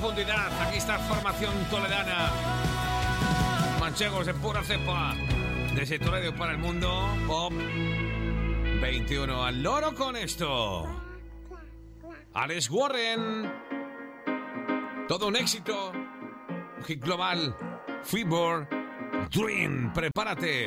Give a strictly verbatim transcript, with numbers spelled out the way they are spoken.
profundidad. Aquí está formación toledana. Manchegos de pura cepa. Desde Toledo para el mundo. Pop veintiuno. Al loro con esto. Alex Warren. Todo un éxito. Un hit global. Fever. Dream. Prepárate.